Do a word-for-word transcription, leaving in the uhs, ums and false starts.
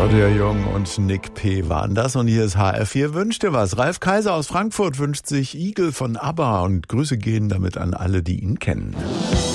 Claudia Jung und Nick P. waren das. Und hier ist H R vier Wünscht dir was. Ralf Kaiser aus Frankfurt wünscht sich Igel von ABBA und Grüße gehen damit an alle, die ihn kennen.